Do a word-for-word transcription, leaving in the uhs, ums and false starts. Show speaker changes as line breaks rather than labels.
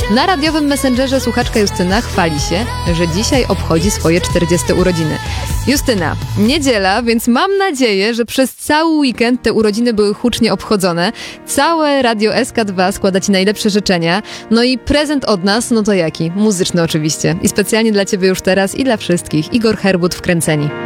Na radiowym messengerze słuchaczka Justyna chwali się, że dzisiaj obchodzi swoje czterdzieste urodziny. Justyna, niedziela, więc mam nadzieję, że przez cały weekend te urodziny były hucznie obchodzone. Całe Radio S K dwa składa Ci najlepsze życzenia. No i prezent od nas, no to jaki? Muzyczny oczywiście. I specjalnie dla Ciebie już teraz i dla wszystkich. Igor Herbut, Wkręceni.